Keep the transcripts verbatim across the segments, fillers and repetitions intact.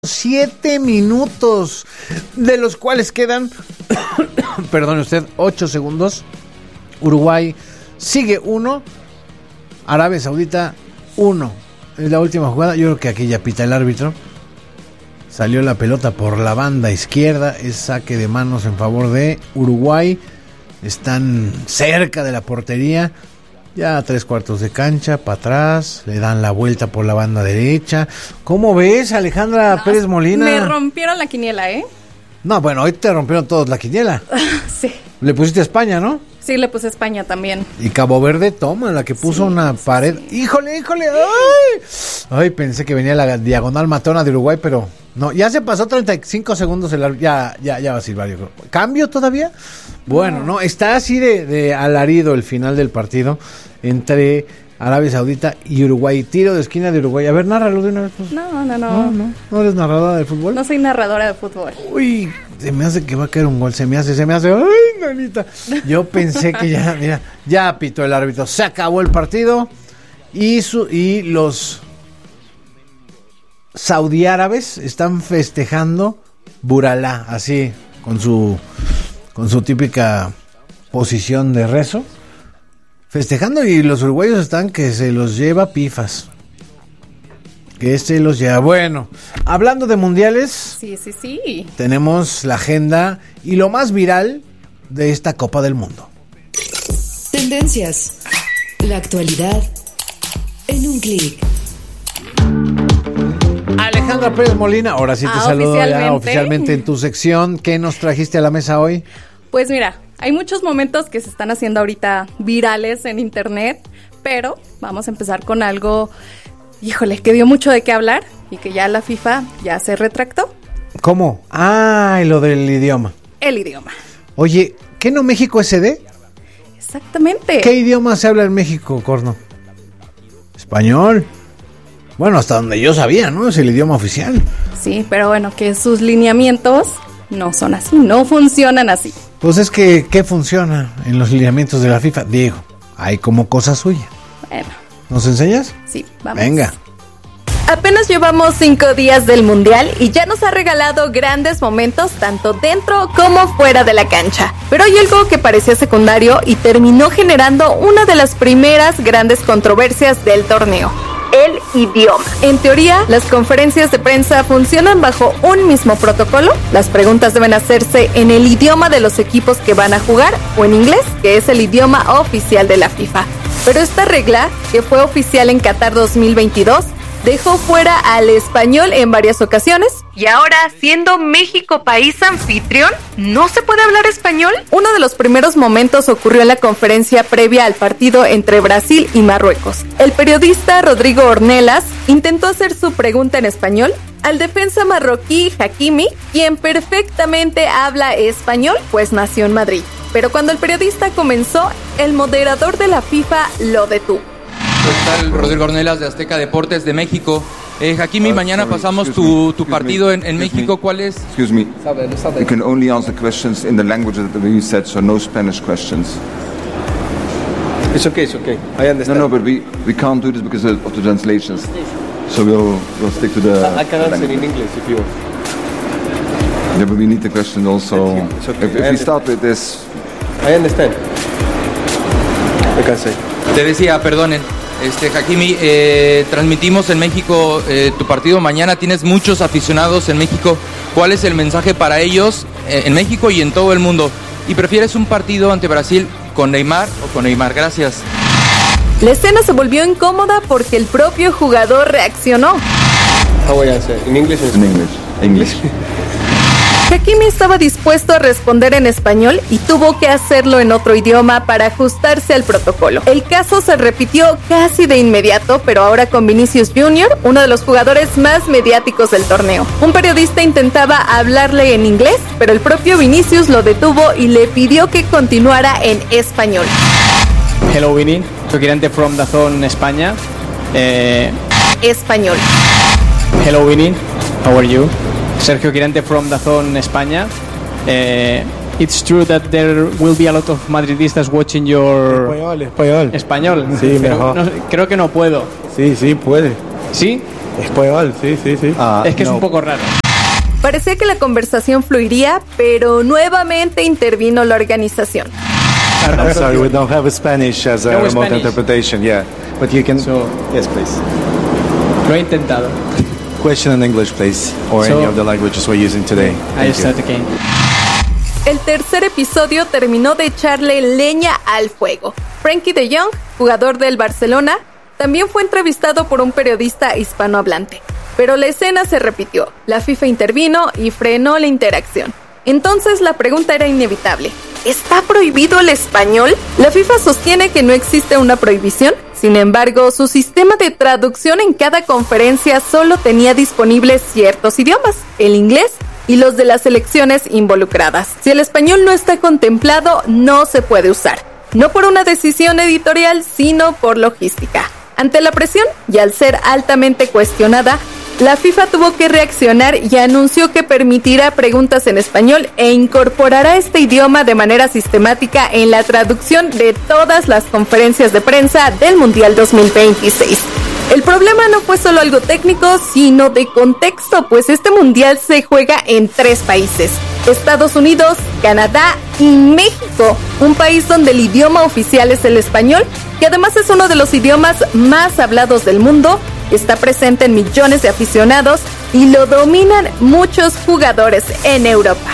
Siete minutos, de los cuales quedan, perdone usted, ocho segundos. Uruguay sigue uno, Arabia Saudita uno. Es la última jugada, yo creo que aquí ya pita el árbitro. Salió la pelota por la banda izquierda, es saque de manos en favor de Uruguay. Están cerca de la portería. Ya a tres cuartos de cancha, para atrás, le dan la vuelta por la banda derecha. ¿Cómo ves, Alejandra no, Pérez Molina? Me rompieron la quiniela, ¿eh? No, bueno, hoy te rompieron todos la quiniela. Sí. Le pusiste a España, ¿no? Sí, le puse a España también. Y Cabo Verde, toma, la que puso sí, una pared. Sí. ¡Híjole, híjole! ¡Ay! Ay, pensé que venía la diagonal matona de Uruguay, pero no. Ya se pasó treinta y cinco segundos, el ya, ya, ya va a silbar. ¿Cambio todavía? Bueno, no, no está así de, de alarido el final del partido entre Arabia Saudita y Uruguay. Tiro de esquina de Uruguay. A ver, nárralo de una vez. Pues. No, no, no. No, no. ¿No eres narradora de fútbol? No soy narradora de fútbol. Uy, se me hace que va a caer un gol. Se me hace, se me hace. ¡Ay, nanita! Yo pensé que ya, mira, ya pitó el árbitro. Se acabó el partido. Y, su, y los saudiárabes están festejando Buralá, así, con su, con su típica posición de rezo. Festejando, y los uruguayos están que se los lleva pifas. Que se los lleva. Bueno, hablando de mundiales. Sí, sí, sí. Tenemos la agenda y lo más viral de esta Copa del Mundo. Tendencias. La actualidad en un clic. Alejandra Pérez Molina, ahora sí te ah, saludo oficialmente. Ya oficialmente en tu sección. ¿Qué nos trajiste a la mesa hoy? Pues mira, hay muchos momentos que se están haciendo ahorita virales en internet, pero vamos a empezar con algo, híjole, que dio mucho de qué hablar y que ya la FIFA ya se retractó. ¿Cómo? Ah, lo del idioma. El idioma. Oye, ¿qué no México S D? Exactamente. ¿Qué idioma se habla en México, Corno? Español. Bueno, hasta donde yo sabía, ¿no? Es el idioma oficial. Sí, pero bueno, que sus lineamientos no son así, no funcionan así. Pues es que, ¿qué funciona en los lineamientos de la FIFA? Diego, hay como cosa suya. Bueno. ¿Nos enseñas? Sí, vamos. Venga. Apenas llevamos cinco días del Mundial y ya nos ha regalado grandes momentos tanto dentro como fuera de la cancha. Pero hay algo que parecía secundario y terminó generando una de las primeras grandes controversias del torneo. El idioma. En teoría, las conferencias de prensa funcionan bajo un mismo protocolo. Las preguntas deben hacerse en el idioma de los equipos que van a jugar o en inglés, que es el idioma oficial de la FIFA. Pero esta regla, que fue oficial en Qatar dos mil veintidós, dejó fuera al español en varias ocasiones. Y ahora, siendo México país anfitrión, ¿no se puede hablar español? Uno de los primeros momentos ocurrió en la conferencia previa al partido entre Brasil y Marruecos. El periodista Rodrigo Ornelas intentó hacer su pregunta en español al defensa marroquí Hakimi, quien perfectamente habla español, pues nació en Madrid. Pero cuando el periodista comenzó, el moderador de la FIFA lo detuvo. ¿Qué tal? Rodrigo Ornelas de Azteca Deportes de México. Eh, Hakimi, uh, mañana sorry, pasamos tu, tu partido en, en México. Me. ¿Cuál es? Excuse me. You can only answer questions in the language that you said, so no Spanish questions. It's okay, it's okay. I understand. No, no, but we, we can't do this because of the translations. So we'll we'll stick to the. I can answer language. In English if you want. Yeah, but we need the question also. It's okay. If, if we start with this. I understand. I can say. Te decía, perdonen. Este, Hakimi, eh, transmitimos en México eh, tu partido mañana, tienes muchos aficionados en México. ¿Cuál es el mensaje para ellos eh, en México y en todo el mundo? ¿Y prefieres un partido ante Brasil con Neymar o con Neymar? Gracias. La escena se volvió incómoda porque el propio jugador reaccionó. How would I answer? In English or in English? English. Hakimi estaba dispuesto a responder en español y tuvo que hacerlo en otro idioma para ajustarse al protocolo. El caso se repitió casi de inmediato, pero ahora con Vinicius Junior, uno de los jugadores más mediáticos del torneo. Un periodista intentaba hablarle en inglés, pero el propio Vinicius lo detuvo y le pidió que continuara en español. Hello, Vini. Soy Quirante from DAZN España. Eh... Español. Hello, Vini. How are you? Sergio Quirante from DAZN España. Uh, it's true that there will be a lot of madridistas watching your... Español, español. Español. Sí, mejor. No, creo que no puedo. Sí, sí, puede. ¿Sí? Español, sí, sí, sí. Uh, Es que es no. un poco raro. Parecía que la conversación fluiría, pero nuevamente intervino la organización. I'm sorry, we don't have Spanish as a No remote Spanish. interpretation. Yeah, but you can. So- yes, please. Lo he intentado. Question in English, please, or So- any of the languages we're using today. I Thank you. start again. El tercer episodio terminó de echarle leña al fuego. Frankie de Jong, jugador del Barcelona, también fue entrevistado por un periodista hispanohablante. Pero la escena se repitió, la FIFA intervino y frenó la interacción. Entonces la pregunta era inevitable. ¿Está prohibido el español? La FIFA sostiene que no existe una prohibición. Sin embargo, su sistema de traducción en cada conferencia solo tenía disponibles ciertos idiomas, el inglés y los de las selecciones involucradas. Si el español no está contemplado, no se puede usar. No por una decisión editorial, sino por logística. Ante la presión, y al ser altamente cuestionada, la FIFA tuvo que reaccionar y anunció que permitirá preguntas en español e incorporará este idioma de manera sistemática en la traducción de todas las conferencias de prensa del Mundial dos mil veintiséis. El problema no fue solo algo técnico, sino de contexto, pues este mundial se juega en tres países: Estados Unidos, Canadá y México, un país donde el idioma oficial es el español, que además es uno de los idiomas más hablados del mundo, está presente en millones de aficionados y lo dominan muchos jugadores en Europa.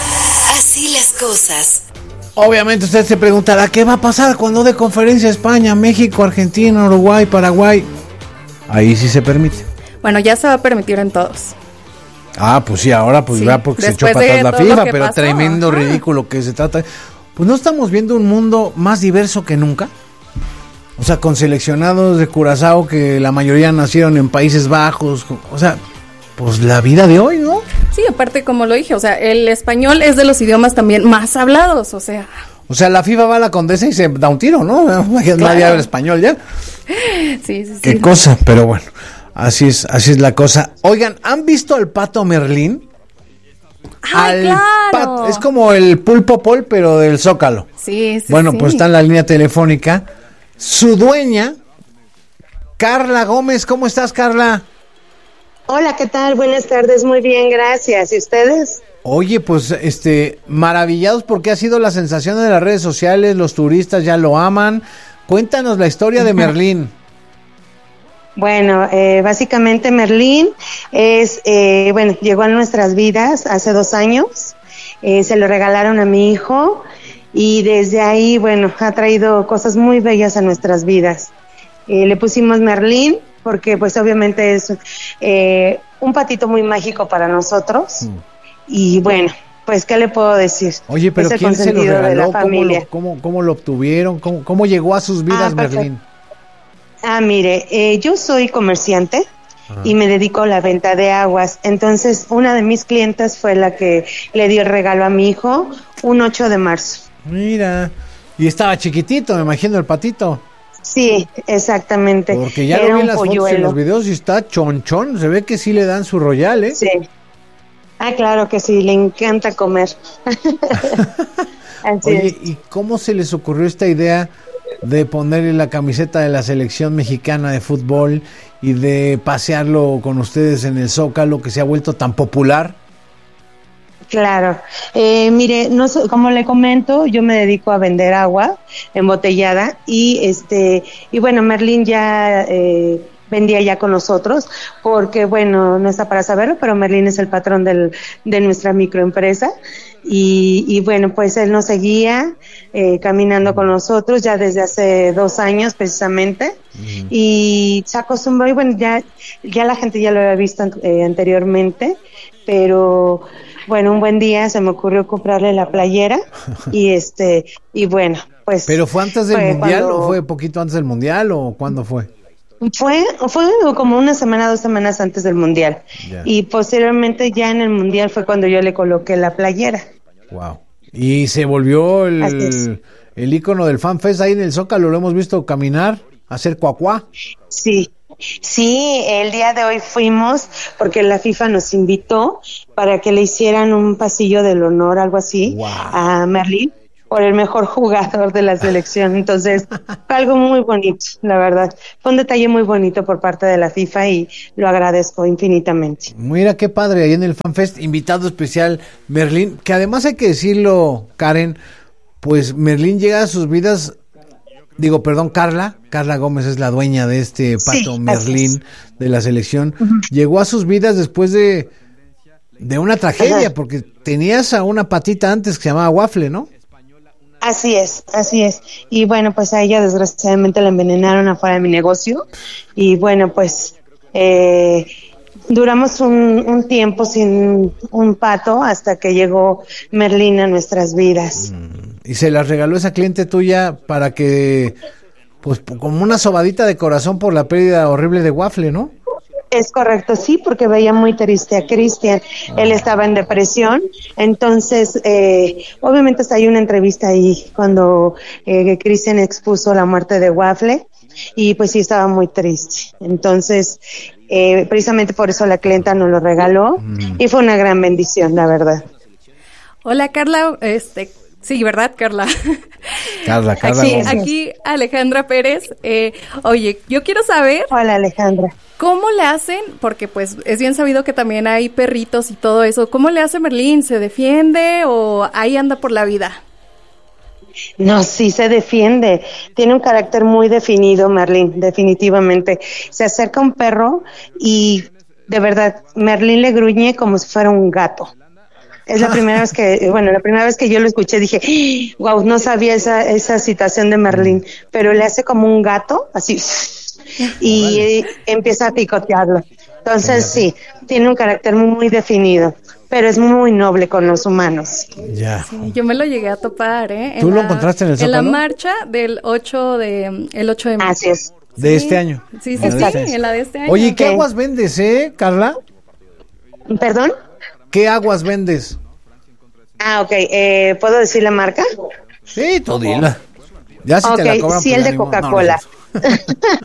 Así las cosas. Obviamente usted se preguntará, ¿qué va a pasar cuando dé conferencia España, México, Argentina, Uruguay, Paraguay? Ahí sí se permite. Bueno, ya se va a permitir en todos. Ah, pues sí, ahora pues Sí, ya porque se echó después para de atrás la todo lo FIFA, que pero pasó, tremendo ajá. ridículo que se trata. Pues no estamos viendo un mundo más diverso que nunca. O sea, con seleccionados de Curazao que la mayoría nacieron en Países Bajos. O sea, pues la vida de hoy, ¿no? Sí, aparte como lo dije, o sea, el español es de los idiomas también más hablados, o sea... O sea, la FIFA va a la Condesa y se da un tiro, ¿no? Nadie habla español ya. Sí, sí, sí. Qué cosa, pero bueno, así es, así es la cosa. Oigan, ¿han visto al Pato Merlín? ¡Ay, Al claro! Pato- es como el Pulpo Pol, pero del Zócalo. Sí, sí, Bueno, sí. pues está en la línea telefónica. Su dueña, Carla Gómez. ¿Cómo estás, Carla? Hola, ¿qué tal? Buenas tardes, muy bien, gracias. ¿Y ustedes? Oye, pues, este, maravillados porque ha sido la sensación de las redes sociales, los turistas ya lo aman. Cuéntanos la historia de Merlín. Bueno, eh, básicamente Merlín es, eh, bueno, llegó a nuestras vidas hace dos años. Eh, se lo regalaron a mi hijo y desde ahí, bueno, ha traído cosas muy bellas a nuestras vidas. Eh, le pusimos Merlín porque, pues, obviamente es eh, un patito muy mágico para nosotros. Mm. Y bueno, pues, ¿qué le puedo decir? Oye, pero es el ¿quién se lo consentido de la regaló? ¿Cómo familia. lo, cómo, cómo lo obtuvieron? ¿Cómo, cómo llegó a sus vidas Ah, perfecto. Merlín? Ah, mire, eh, yo soy comerciante Ah. y me dedico a la venta de aguas. Entonces, una de mis clientas fue la que le dio el regalo a mi hijo un ocho de marzo. Mira, y estaba chiquitito, me imagino, el patito. Sí, exactamente. Porque ya Era lo vi en un las fotos y en polluelo. los videos y está chonchón. Se ve que sí le dan su royal, ¿eh? Sí. Ah, claro que sí, le encanta comer. Así Oye, es. ¿y cómo se les ocurrió esta idea de ponerle la camiseta de la selección mexicana de fútbol y de pasearlo con ustedes en el Zócalo, que se ha vuelto tan popular? Claro. Eh, mire, no so- como le comento, yo me dedico a vender agua embotellada y este y bueno, Merlín ya eh, vendía ya con nosotros porque bueno, no está para saberlo, pero Merlín es el patrón del, de nuestra microempresa y, y bueno, pues él nos seguía eh, caminando con nosotros ya desde hace dos años precisamente. Uh-huh. Y se acostumbró y bueno, ya, ya la gente ya lo había visto eh, anteriormente, pero bueno, un buen día se me ocurrió comprarle la playera y este y bueno, pues. ¿Pero fue antes del fue mundial cuando... o fue poquito antes del mundial o cuándo fue? Fue fue como una semana, dos semanas antes del mundial. Yeah. Y posteriormente ya en el mundial fue cuando yo le coloqué la playera. Wow. Y se volvió el el ícono del FanFest ahí en el Zócalo, lo hemos visto caminar, hacer cuacuá. Sí. Sí, el día de hoy fuimos porque la FIFA nos invitó para que le hicieran un pasillo del honor, algo así, wow. a Merlín, por el mejor jugador de la selección. Entonces, fue algo muy bonito, la verdad. Fue un detalle muy bonito por parte de la FIFA y lo agradezco infinitamente. Mira qué padre, ahí en el FanFest, invitado especial Merlín, que además hay que decirlo, Karen, pues Merlín llega a sus vidas, digo, perdón, Carla, Carla Gómez es la dueña de este Pato Sí, Merlín de la selección, uh-huh. Llegó a sus vidas después de, de una tragedia, uh-huh. Porque tenías a una patita antes que se llamaba Waffle, ¿no? Así es, así es. Y bueno, pues a ella desgraciadamente la envenenaron afuera de mi negocio. Y bueno, pues eh, duramos un, un tiempo sin un pato hasta que llegó Merlín a nuestras vidas. Mm, y se las regaló esa cliente tuya para que, pues como una sobadita de corazón por la pérdida horrible de Waffle, ¿no? Es correcto, sí, porque veía muy triste a Cristian. Ah. Él estaba en depresión, entonces, eh, obviamente hasta hay una entrevista ahí cuando eh, Cristian expuso la muerte de Waffle y pues sí estaba muy triste. Entonces, eh, precisamente por eso la clienta nos lo regaló mm. y fue una gran bendición, la verdad. Hola, Carla, este... Sí, ¿verdad, Carla? Carla, Carla. Aquí, aquí Alejandra Pérez. Eh, oye, yo quiero saber... Hola, Alejandra. ¿Cómo le hacen? Porque pues es bien sabido que también hay perritos y todo eso. ¿Cómo le hace Merlín? ¿Se defiende o ahí anda por la vida? No, sí se defiende. Tiene un carácter muy definido, Merlín, definitivamente. Se acerca un perro y de verdad, Merlín le gruñe como si fuera un gato. Es la primera vez que, bueno, la primera vez que yo lo escuché dije, wow, no sabía esa esa situación de Merlín, pero le hace como un gato, así, y eh, empieza a picotearlo. Entonces sí, tiene un carácter muy definido, pero es muy noble con los humanos. Ya. Sí, yo me lo llegué a topar, ¿eh? ¿Tú lo encontraste en el Zócalo? En la marcha del ocho de, el ocho de marzo. Así es. De sí. este año. Sí, sí, sí, en la de este año. Oye, ¿qué aguas vendes, eh, Carla? ¿Perdón? ¿Qué aguas vendes? Ah, ok. Eh, ¿Puedo decir la marca? Sí, tú dila. Ya si okay, te la cobran, sí, pues el de ánimo. Coca-Cola. No, no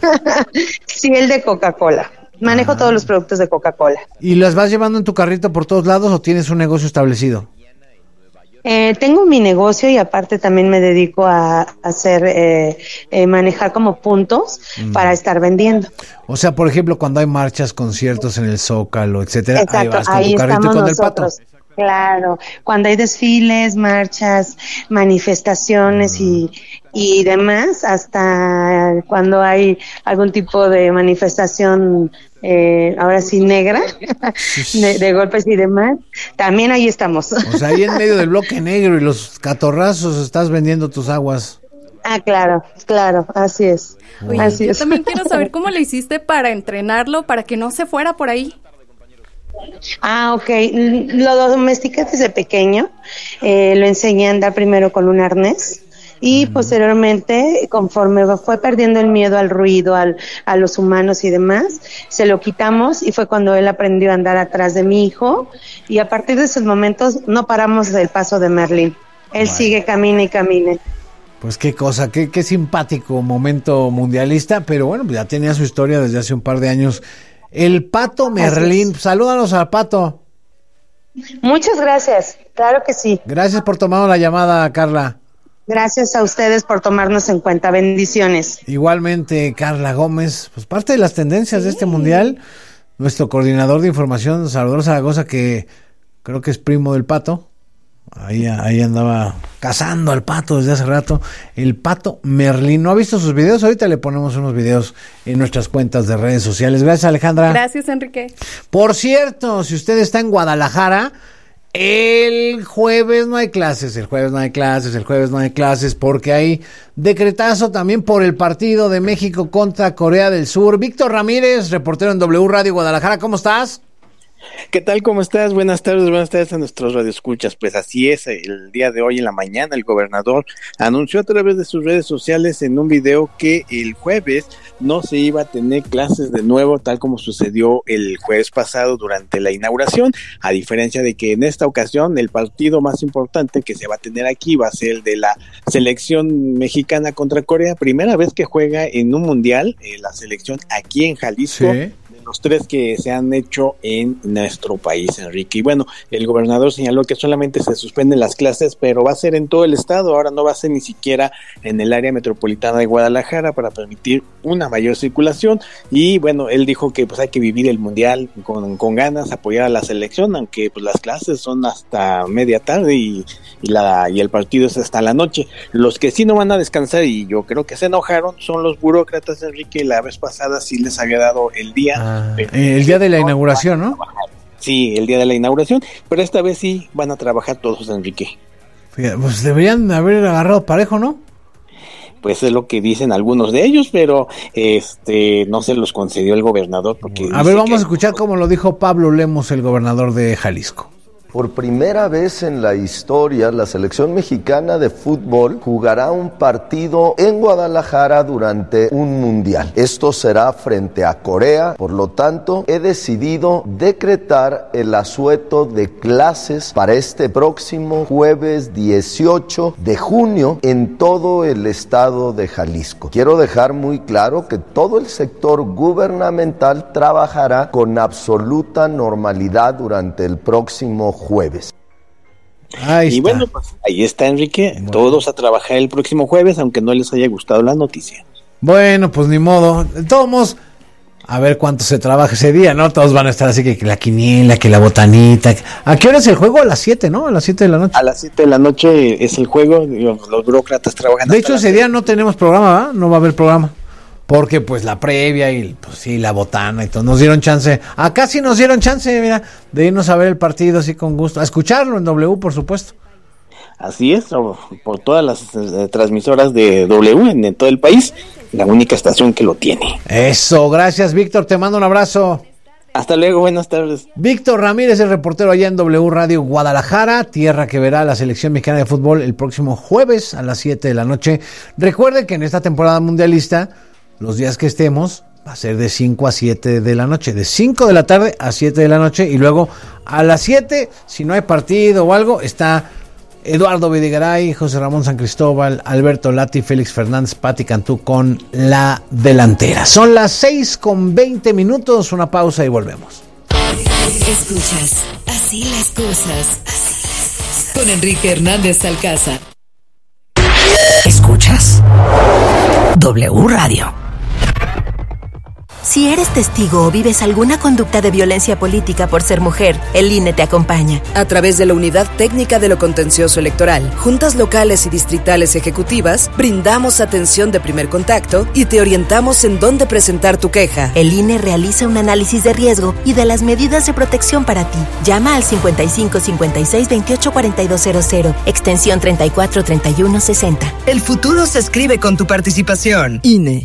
sí, el de Coca-Cola. Manejo ah. todos los productos de Coca-Cola. ¿Y las vas llevando en tu carrito por todos lados o tienes un negocio establecido? Eh, tengo mi negocio y aparte también me dedico a, a hacer, eh, eh, manejar como puntos mm. para estar vendiendo. O sea, por ejemplo, cuando hay marchas, conciertos en el Zócalo, etcétera, exacto, ahí vas con ahí tu carrito estamos con nosotros. El pato. Claro, cuando hay desfiles, marchas, manifestaciones mm. y, y demás, hasta cuando hay algún tipo de manifestación, eh, ahora sí negra, de, de golpes y demás, también ahí estamos. O sea, ahí en medio del bloque negro y los catorrazos estás vendiendo tus aguas. Ah, claro, claro, así es. Oye, así yo es. también quiero saber cómo le hiciste para entrenarlo, para que no se fuera por ahí. Ah, ok. Lo domestiqué desde pequeño. Eh, lo enseñé a andar primero con un arnés y mm. posteriormente, conforme fue perdiendo el miedo al ruido, al, a los humanos y demás, se lo quitamos y fue cuando él aprendió a andar atrás de mi hijo y a partir de esos momentos no paramos del paso de Merlín. Él bueno. sigue, camina y camine. Pues qué cosa, qué, qué simpático momento mundialista, pero bueno, ya tenía su historia desde hace un par de años. El Pato Merlín, salúdanos al Pato. Muchas gracias, claro que sí. Gracias por tomar la llamada, Carla. Gracias a ustedes por tomarnos en cuenta, bendiciones. Igualmente, Carla Gómez, pues parte de las tendencias sí. de este mundial, nuestro coordinador de información, Salvador Zaragoza, que creo que es primo del Pato. Ahí, ahí andaba cazando al pato desde hace rato. El Pato Merlín. ¿No ha visto sus videos? Ahorita le ponemos unos videos en nuestras cuentas de redes sociales. Gracias, Alejandra. Gracias, Enrique. Por cierto, si usted está en Guadalajara, el jueves no hay clases, el jueves no hay clases, el jueves no hay clases, porque hay decretazo también por el partido de México contra Corea del Sur. Víctor Ramírez, reportero en W Radio Guadalajara, ¿cómo estás? ¿Qué tal? ¿Cómo estás? Buenas tardes, buenas tardes a nuestros radioescuchas. Pues así es, el día de hoy en la mañana el gobernador anunció a través de sus redes sociales en un video que el jueves no se iba a tener clases de nuevo, tal como sucedió el jueves pasado durante la inauguración, a diferencia de que en esta ocasión el partido más importante que se va a tener aquí va a ser el de la selección mexicana contra Corea, primera vez que juega en un mundial, eh, la selección aquí en Jalisco. Sí. los tres que se han hecho en nuestro país, Enrique. Y bueno, el gobernador señaló que solamente se suspenden las clases, pero va a ser en todo el estado, ahora no va a ser ni siquiera en el área metropolitana de Guadalajara para permitir una mayor circulación. Y bueno, él dijo que pues hay que vivir el mundial con, con ganas, apoyar a la selección, aunque pues las clases son hasta media tarde y, y, la, y el partido es hasta la noche. Los que sí no van a descansar, y yo creo que se enojaron, son los burócratas, Enrique. La vez pasada sí les había dado el día. Ah, el día de la inauguración, ¿no? Sí, el día de la inauguración, pero esta vez sí van a trabajar todos, Enrique. Fíjate, pues deberían haber agarrado parejo, ¿no? Pues es lo que dicen algunos de ellos, pero este no se los concedió el gobernador. Porque a ver, vamos a escuchar cómo lo dijo Pablo Lemos, el gobernador de Jalisco. Por primera vez en la historia, la selección mexicana de fútbol jugará un partido en Guadalajara durante un mundial. Esto será frente a Corea, por lo tanto, he decidido decretar el asueto de clases para este próximo jueves dieciocho de junio en todo el estado de Jalisco. Quiero dejar muy claro que todo el sector gubernamental trabajará con absoluta normalidad durante el próximo jueves. Ahí y está. bueno, pues ahí está, Enrique, bueno. Todos a trabajar el próximo jueves, aunque no les haya gustado la noticia. Bueno, pues ni modo. De todos modos, a ver cuánto se trabaja ese día, ¿no? Todos van a estar así que, que la quiniela, que la botanita. ¿A qué hora es el juego? A las siete, ¿no? A las siete de la noche. A las siete de la noche es el juego, los burócratas trabajan. De hecho, ese día no tenemos programa, ¿verdad? No va a haber programa. Porque pues la previa y pues sí, la botana y todo, nos dieron chance, acá sí nos dieron chance, mira, de irnos a ver el partido así con gusto, a escucharlo en W, por supuesto. Así es, por todas las eh, transmisoras de W en, en todo el país, la única estación que lo tiene. Eso, gracias Víctor, te mando un abrazo. Hasta luego, buenas tardes. Víctor Ramírez, el reportero allá en W Radio Guadalajara, tierra que verá a la selección mexicana de fútbol el próximo jueves a las siete de la noche. Recuerden que en esta temporada mundialista, los días que estemos, va a ser de cinco a siete de la noche, de cinco de la tarde a siete de la noche, y luego a las siete, si no hay partido o algo, está Eduardo Videgaray, José Ramón San Cristóbal, Alberto Lati, Félix Fernández, Pati Cantú con la delantera. Son las seis con veinte minutos, una pausa y volvemos. Escuchas Así las cosas, así las cosas, con Enrique Hernández Alcázar. Escuchas W Radio. Si eres testigo o vives alguna conducta de violencia política por ser mujer, el I N E te acompaña. A través de la Unidad Técnica de lo Contencioso Electoral, juntas locales y distritales ejecutivas, brindamos atención de primer contacto y te orientamos en dónde presentar tu queja. El I N E realiza un análisis de riesgo y de las medidas de protección para ti. Llama al cincuenta y cinco cincuenta y seis veintiocho cuarenta y dos cero cero, extensión treinta y cuatro treinta y uno sesenta. El futuro se escribe con tu participación. I N E.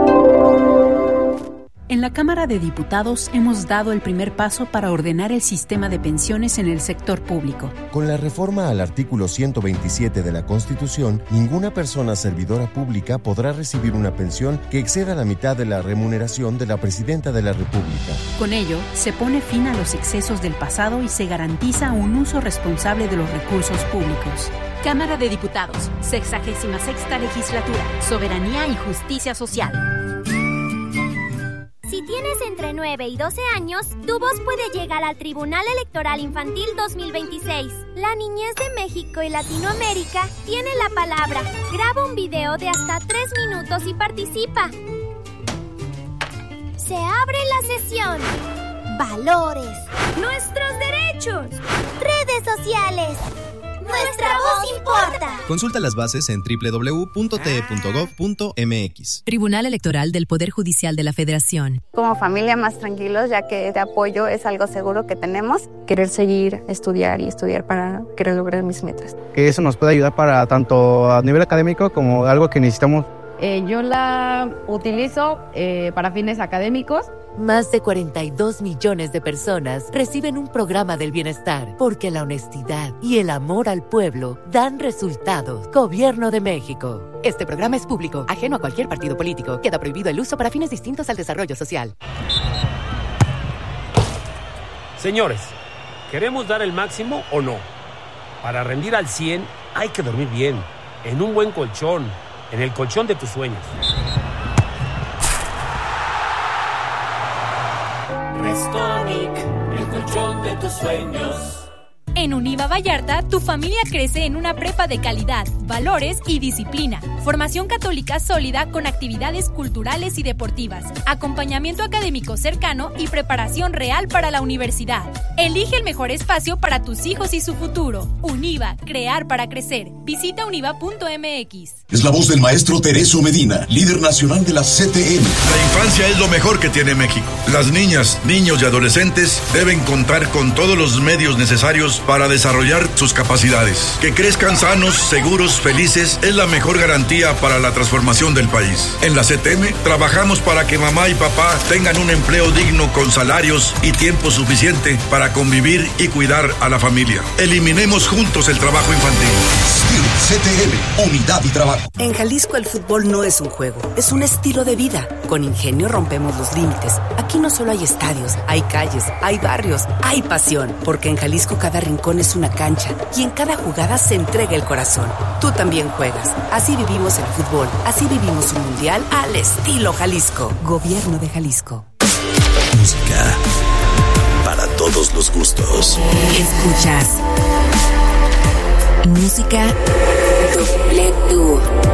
En la Cámara de Diputados hemos dado el primer paso para ordenar el sistema de pensiones en el sector público. Con la reforma al artículo ciento veintisiete de la Constitución, ninguna persona servidora pública podrá recibir una pensión que exceda la mitad de la remuneración de la Presidenta de la República. Con ello, se pone fin a los excesos del pasado y se garantiza un uso responsable de los recursos públicos. Cámara de Diputados, sexagésima sexta legislatura, soberanía y justicia social. Si tienes entre nueve y doce años, tu voz puede llegar al Tribunal Electoral Infantil dos mil veintiséis. La niñez de México y Latinoamérica tiene la palabra. Graba un video de hasta tres minutos y participa. Se abre la sesión. Valores. Nuestros derechos. Redes sociales. Nuestra voz importa. Consulta las bases en doble u doble u doble u punto t e punto gov punto m x. Tribunal Electoral del Poder Judicial de la Federación. Como familia más tranquilos, ya que este apoyo es algo seguro que tenemos. Querer seguir, estudiar y estudiar para querer lograr mis metas. Que eso nos puede ayudar para tanto a nivel académico como algo que necesitamos. Eh, yo la utilizo eh, para fines académicos. Más de cuarenta y dos millones de personas reciben un programa del bienestar porque la honestidad y el amor al pueblo dan resultados. Gobierno de México. Este programa es público, ajeno a cualquier partido político. Queda prohibido el uso para fines distintos al desarrollo social. Señores, ¿queremos dar el máximo o no? Para rendir al cien hay que dormir bien, en un buen colchón, en el colchón de tus sueños. Restonic, el colchón de tus sueños. En Univa Vallarta, tu familia crece en una prepa de calidad, valores y disciplina. Formación católica sólida con actividades culturales y deportivas, acompañamiento académico cercano y preparación real para la universidad. Elige el mejor espacio para tus hijos y su futuro. Univa, crear para crecer. Visita univa punto m x. Es la voz del maestro Tereso Medina, líder nacional de la C T M. La infancia es lo mejor que tiene México. Las niñas, niños y adolescentes deben contar con todos los medios necesarios para desarrollar sus capacidades. Que crezcan sanos, seguros, felices es la mejor garantía para la transformación del país. En la C T M trabajamos para que mamá y papá tengan un empleo digno con salarios y tiempo suficiente para convivir y cuidar a la familia. Eliminemos juntos el trabajo infantil. C T M, unidad y trabajo. En Jalisco el fútbol no es un juego, es un estilo de vida. Con Ingenio rompemos los límites. Aquí no solo hay estadios, hay calles, hay barrios, hay pasión. Porque en Jalisco cada rincón es una cancha y en cada jugada se entrega el corazón. Tú también juegas. Así vivimos el fútbol, así vivimos un mundial al estilo Jalisco. Gobierno de Jalisco. Música para todos los gustos. Escuchas Música W.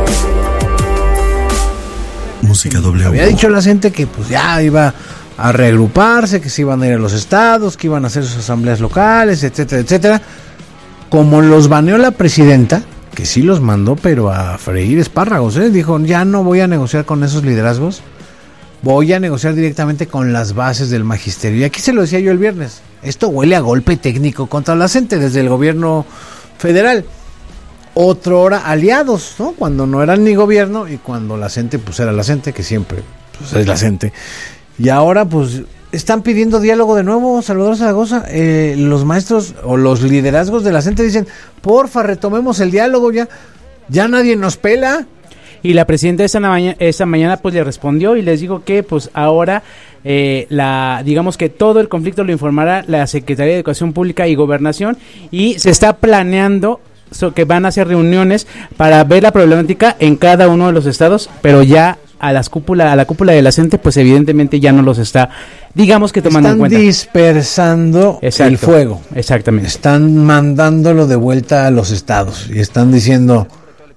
Música W. Había dicho la gente que pues ya iba a reagruparse, que se iban a ir a los estados, que iban a hacer sus asambleas locales, etcétera, etcétera. Como los baneó la presidenta, que sí los mandó, pero a freír espárragos, ¿eh? Dijo, ya no voy a negociar con esos liderazgos, voy a negociar directamente con las bases del magisterio. Y aquí se lo decía yo el viernes, esto huele a golpe técnico contra la gente desde el gobierno federal. Otrora aliados, ¿no? Cuando no eran ni gobierno y cuando la gente pues era la gente, que siempre pues, es la gente. Y ahora pues están pidiendo diálogo de nuevo. Salvador Zaragoza, eh, los maestros o los liderazgos de la gente dicen, porfa, retomemos el diálogo, ya, ya nadie nos pela. Y la presidenta esa, mañana, esa mañana pues le respondió y les dijo que pues ahora eh, la digamos que todo el conflicto lo informará la Secretaría de Educación Pública y Gobernación, y se está planeando so, que van a hacer reuniones para ver la problemática en cada uno de los estados, pero ya a las cúpula, a la cúpula de la gente pues evidentemente ya no los está, digamos que tomando están en cuenta. Están dispersando Exacto, el fuego. Exactamente. Están mandándolo de vuelta a los estados y están diciendo,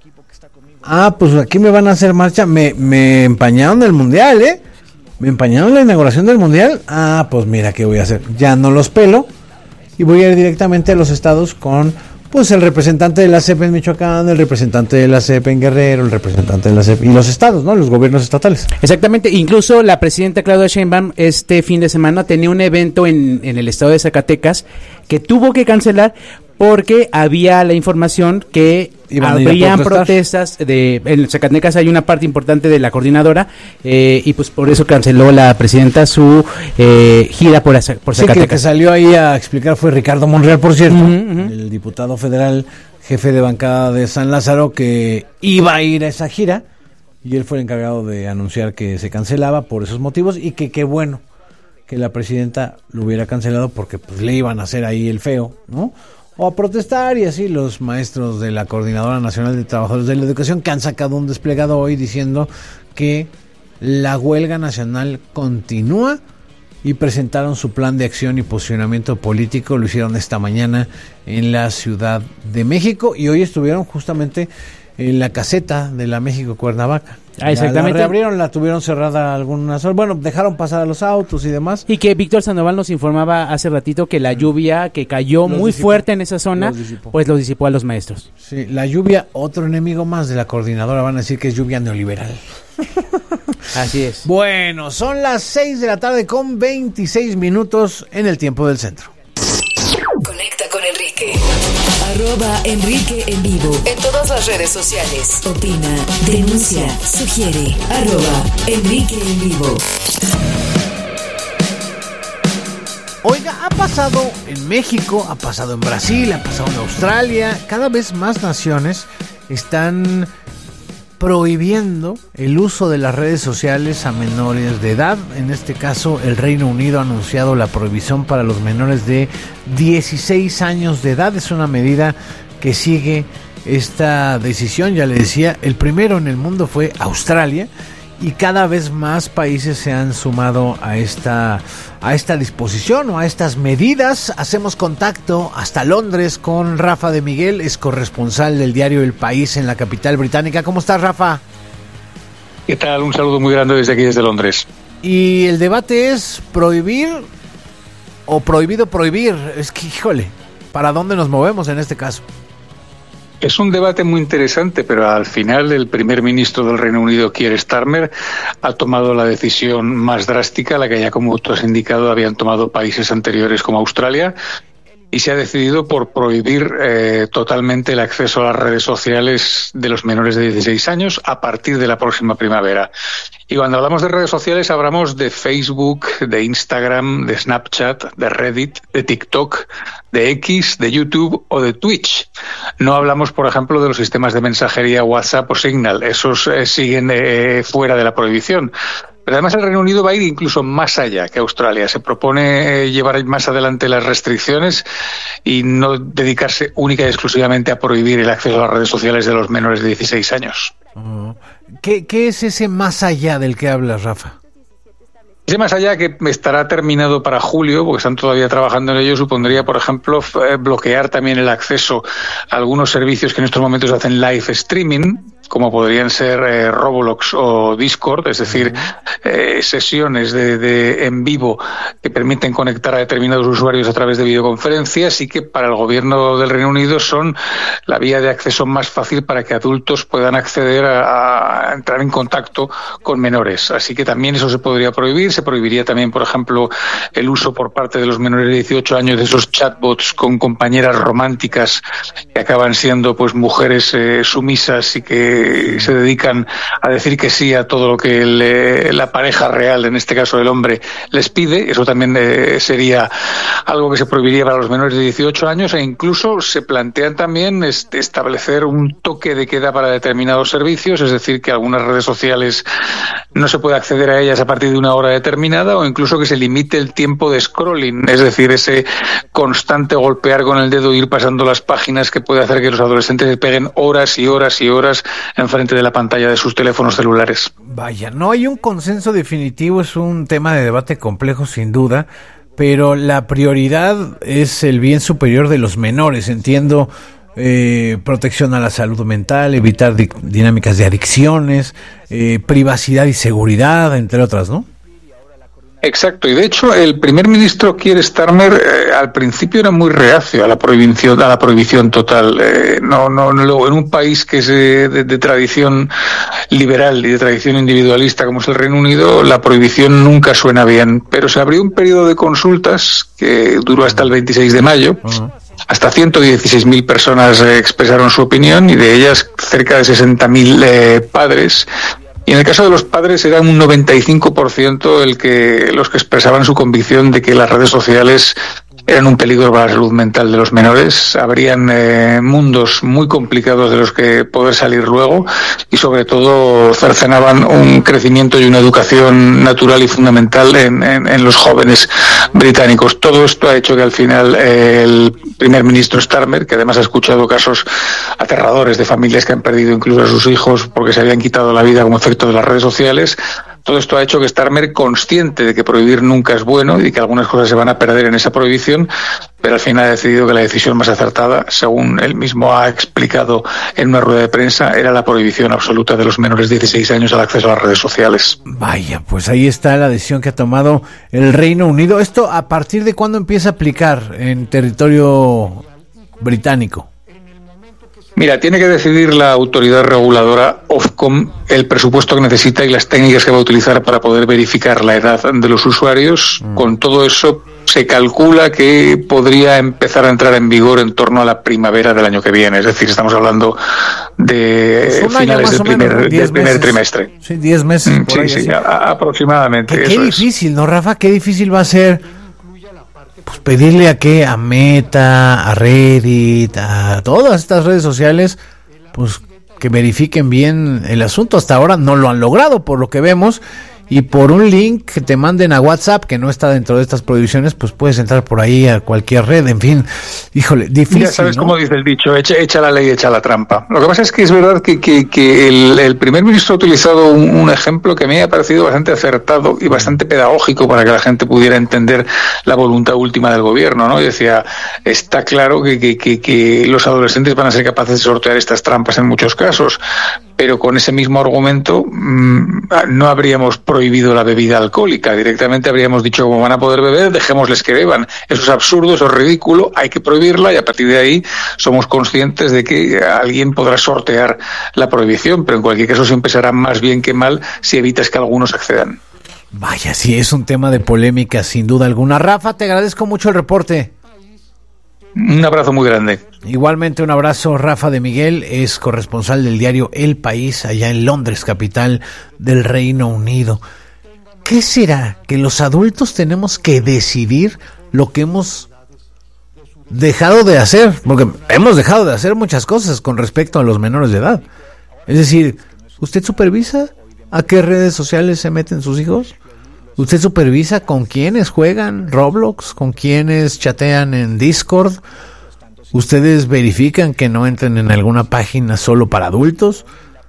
ah, pues aquí me van a hacer marcha, me, me empañaron el mundial, ¿eh? Me empañaron la inauguración del mundial, ah, pues mira qué voy a hacer, ya no los pelo y voy a ir directamente a los estados con, pues el representante de la C E P en Michoacán, el representante de la C E P en Guerrero, el representante de la C E P y los estados, ¿no? Los gobiernos estatales. Exactamente, incluso la presidenta Claudia Sheinbaum este fin de semana tenía un evento en, en el estado de Zacatecas que tuvo que cancelar porque había la información que habrían protestas de en Zacatecas. Hay una parte importante de la coordinadora eh, y pues por eso canceló la presidenta su eh, gira por, por Zacatecas. Sí, que el que salió ahí a explicar fue Ricardo Monreal, por cierto, uh-huh, uh-huh. el diputado federal, jefe de bancada de San Lázaro, que iba a ir a esa gira y él fue el encargado de anunciar que se cancelaba por esos motivos y que qué bueno que la presidenta lo hubiera cancelado porque pues le iban a hacer ahí el feo, ¿no? O a protestar, y así los maestros de la Coordinadora Nacional de Trabajadores de la Educación, que han sacado un desplegado hoy diciendo que la huelga nacional continúa, y presentaron su plan de acción y posicionamiento político. Lo hicieron esta mañana en la Ciudad de México y hoy estuvieron justamente en la caseta de la México Cuernavaca. Ah, exactamente. La reabrieron, la tuvieron cerrada algunas horas. Bueno, dejaron pasar a los autos y demás. Y que Víctor Sandoval nos informaba hace ratito que la lluvia que cayó los muy disipó. fuerte en esa zona, los pues los disipó a los maestros. Sí, la lluvia, otro enemigo más de la coordinadora. Van a decir que es lluvia neoliberal. Así es. Bueno, son las seis de la tarde con veintiséis minutos en el tiempo del centro. Conecta con Enrique. Arroba Enrique en vivo. En todas las redes sociales. Opina, denuncia, sugiere. Arroba Enrique en vivo. Oiga, ha pasado en México, ha pasado en Brasil, ha pasado en Australia. Cada vez más naciones están prohibiendo el uso de las redes sociales a menores de edad. En este caso, el Reino Unido ha anunciado la prohibición para los menores de dieciséis años de edad. Es una medida que sigue esta decisión, ya le decía, el primero en el mundo fue Australia, y cada vez más países se han sumado a esta a esta disposición o a estas medidas. Hacemos contacto hasta Londres con Rafa de Miguel, es corresponsal del diario El País en la capital británica. ¿Cómo estás, Rafa? ¿Qué tal? Un saludo muy grande desde aquí, desde Londres. Y el debate es prohibir o prohibido prohibir. Es que, híjole, ¿para dónde nos movemos en este caso? Es un debate muy interesante, pero al final el primer ministro del Reino Unido, Keir Starmer, ha tomado la decisión más drástica, la que ya, como tú has indicado, habían tomado países anteriores como Australia, y se ha decidido por prohibir eh, totalmente el acceso a las redes sociales de los menores de dieciséis años a partir de la próxima primavera. Y cuando hablamos de redes sociales hablamos de Facebook, de Instagram, de Snapchat, de Reddit, de TikTok, de X, de YouTube o de Twitch. No hablamos, por ejemplo, de los sistemas de mensajería WhatsApp o Signal. Esos eh, siguen eh, fuera de la prohibición. Pero además el Reino Unido va a ir incluso más allá que Australia. Se propone eh, llevar más adelante las restricciones y no dedicarse única y exclusivamente a prohibir el acceso a las redes sociales de los menores de dieciséis años. Uh, ¿qué, ¿Qué es ese más allá del que hablas, Rafa? Ese más allá, que estará terminado para julio, porque están todavía trabajando en ello, supondría, por ejemplo, bloquear también el acceso a algunos servicios que en estos momentos hacen live streaming, como podrían ser eh, Roblox o Discord, es decir, eh, sesiones de, de en vivo que permiten conectar a determinados usuarios a través de videoconferencias, y que para el gobierno del Reino Unido son la vía de acceso más fácil para que adultos puedan acceder a, a entrar en contacto con menores. Así que también eso se podría prohibir. Se prohibiría también, por ejemplo, el uso por parte de los menores de dieciocho años de esos chatbots con compañeras románticas que acaban siendo pues mujeres eh, sumisas y que se dedican a decir que sí a todo lo que el, la pareja real, en este caso el hombre, les pide. Eso también eh, sería algo que se prohibiría para los menores de dieciocho años, e incluso se plantean también est- establecer un toque de queda para determinados servicios, es decir, que algunas redes sociales no se puede acceder a ellas a partir de una hora determinada, o incluso que se limite el tiempo de scrolling, es decir, ese constante golpear con el dedo e ir pasando las páginas que puede hacer que los adolescentes peguen horas y horas y horas enfrente de la pantalla de sus teléfonos celulares. Vaya, no hay un consenso definitivo, es un tema de debate complejo sin duda, pero la prioridad es el bien superior de los menores. Entiendo, eh, protección a la salud mental, evitar di- dinámicas de adicciones, eh, privacidad y seguridad, entre otras, ¿no? Exacto, y de hecho el primer ministro Keir Starmer eh, al principio era muy reacio a la prohibición, a la prohibición total. Eh, no, no, no, en un país que es eh, de, de tradición liberal y de tradición individualista como es el Reino Unido, la prohibición nunca suena bien. Pero se abrió un periodo de consultas que duró hasta el veintiséis de mayo. Uh-huh. Hasta ciento dieciséis mil personas eh, expresaron su opinión, y de ellas cerca de sesenta mil eh, padres. Y en el caso de los padres era un noventa y cinco por ciento el que, los que expresaban su convicción de que las redes sociales eran un peligro para la salud mental de los menores. Habrían eh, mundos muy complicados de los que poder salir luego, y sobre todo cercenaban un crecimiento y una educación natural y fundamental en, en, en los jóvenes británicos. Todo esto ha hecho que al final eh, el primer ministro Starmer, que además ha escuchado casos aterradores de familias que han perdido incluso a sus hijos porque se habían quitado la vida como efecto de las redes sociales, todo esto ha hecho que Starmer, consciente de que prohibir nunca es bueno y que algunas cosas se van a perder en esa prohibición, pero al final ha decidido que la decisión más acertada, según él mismo ha explicado en una rueda de prensa, era la prohibición absoluta de los menores de dieciséis años al acceso a las redes sociales. Vaya, pues ahí está la decisión que ha tomado el Reino Unido. ¿Esto a partir de cuándo empieza a aplicar en territorio británico? Mira, tiene que decidir la autoridad reguladora Ofcom el presupuesto que necesita y las técnicas que va a utilizar para poder verificar la edad de los usuarios. Mm. Con todo eso se calcula que podría empezar a entrar en vigor en torno a la primavera del año que viene. Es decir, estamos hablando de pues finales del primer, menos, del primer trimestre. Sí, diez meses. Por sí, ahí, sí, a, aproximadamente. Qué, eso qué difícil, es. ¿no, Rafa? Qué difícil va a ser pues pedirle a qué, a Meta, a Reddit, a todas estas redes sociales, pues que verifiquen bien el asunto. Hasta ahora no lo han logrado, por lo que vemos, y por un link que te manden a WhatsApp, que no está dentro de estas prohibiciones, pues puedes entrar por ahí a cualquier red, en fin, híjole, difícil. Ya sabes, ¿no?, cómo dice el dicho, echa, echa la ley, echa la trampa. Lo que pasa es que es verdad que, que, que el, el primer ministro ha utilizado un, un ejemplo que a mí me ha parecido bastante acertado y bastante pedagógico para que la gente pudiera entender la voluntad última del gobierno, ¿no? Y decía, está claro que, que, que, que los adolescentes van a ser capaces de sortear estas trampas en muchos casos, pero con ese mismo argumento mmm, no habríamos prohibido la bebida alcohólica, directamente habríamos dicho, como van a poder beber, dejémosles que beban. Eso es absurdo, eso es ridículo, hay que prohibirla y a partir de ahí somos conscientes de que alguien podrá sortear la prohibición, pero en cualquier caso siempre será más bien que mal si evitas que algunos accedan. Vaya, sí, es un tema de polémica sin duda alguna. Rafa, te agradezco mucho el reporte. Un abrazo muy grande. Igualmente un abrazo. Rafa de Miguel es corresponsal del diario El País, allá en Londres, capital del Reino Unido. ¿Qué será? ¿Que los adultos tenemos que decidir lo que hemos dejado de hacer? Porque hemos dejado de hacer muchas cosas con respecto a los menores de edad. Es decir, ¿usted supervisa a qué redes sociales se meten sus hijos? ¿Usted supervisa con quiénes juegan Roblox? ¿Con quiénes chatean en Discord? ¿Ustedes verifican que no entren en alguna página solo para adultos?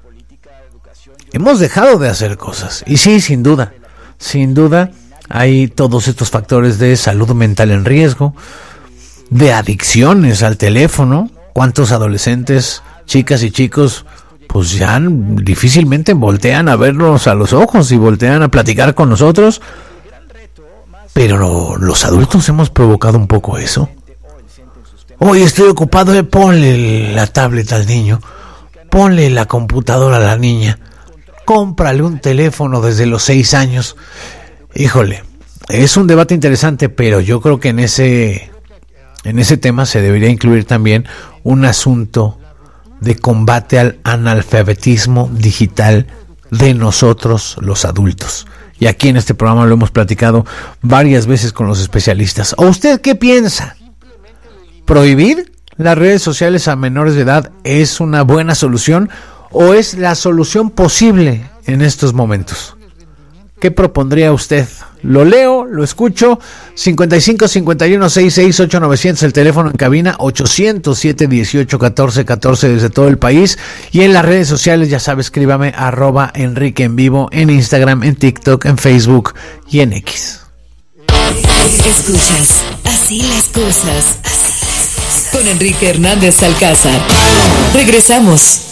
Hemos dejado de hacer cosas. Y sí, sin duda, sin duda, hay todos estos factores de salud mental en riesgo, de adicciones al teléfono. ¿Cuántos adolescentes, chicas y chicos, pues ya difícilmente voltean a vernos a los ojos y voltean a platicar con nosotros? Pero no, los adultos hemos provocado un poco eso. Hoy estoy ocupado, de ponle la tablet al niño, ponle la computadora a la niña, cómprale un teléfono desde los seis años. Híjole, es un debate interesante, pero yo creo que en ese, en ese tema se debería incluir también un asunto de combate al analfabetismo digital de nosotros los adultos. Y aquí en este programa lo hemos platicado varias veces con los especialistas. ¿O usted qué piensa? ¿Prohibir las redes sociales a menores de edad es una buena solución o es la solución posible en estos momentos? ¿Qué propondría usted? Lo leo, lo escucho. cincuenta y cinco, cincuenta y uno, sesenta y seis, ocho novecientos, el teléfono en cabina, ochocientos siete, dieciocho, catorce, catorce desde todo el país. Y en las redes sociales, ya sabe, escríbame arroba Enrique en vivo, en Instagram, en TikTok, en Facebook y en X. Escuchas Así las cosas, así las cosas, con Enrique Hernández Alcázar. Regresamos.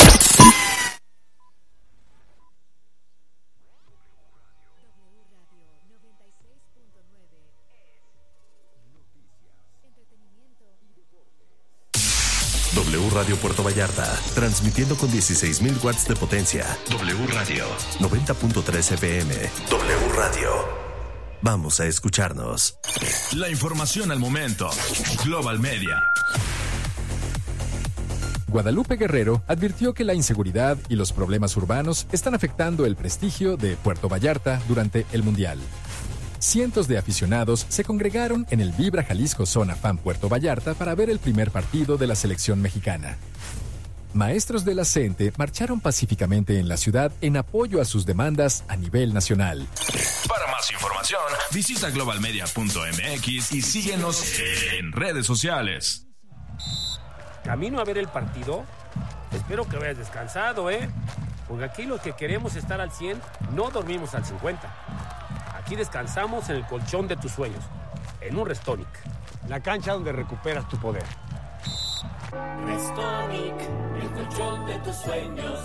W Radio Puerto Vallarta, transmitiendo con dieciséis mil watts de potencia. W Radio, noventa punto tres F M. W Radio. Vamos a escucharnos. La información al momento. Global Media. Guadalupe Guerrero advirtió que la inseguridad y los problemas urbanos están afectando el prestigio de Puerto Vallarta durante el Mundial. Cientos de aficionados se congregaron en el Vibra Jalisco Zona Fan Puerto Vallarta para ver el primer partido de la selección mexicana. Maestros de la CENTE marcharon pacíficamente en la ciudad en apoyo a sus demandas a nivel nacional. Para más información, visita global media punto m x y síguenos en redes sociales. Camino a ver el partido. Espero que vayas descansado, ¿eh? Porque aquí los que queremos estar al cien, no dormimos al cincuenta. Aquí descansamos en el colchón de tus sueños, en un Restonic, la cancha donde recuperas tu poder. Restonic, el colchón de tus sueños.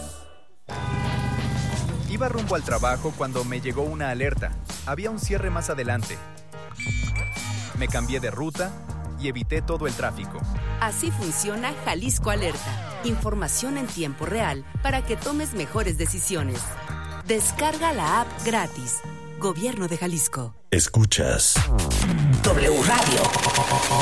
Iba rumbo al trabajo cuando me llegó una alerta. Había un cierre más adelante. Me cambié de ruta y evité todo el tráfico. Así funciona Jalisco Alerta. Información en tiempo real para que tomes mejores decisiones. Descarga la app gratis. Gobierno de Jalisco. Escuchas W Radio.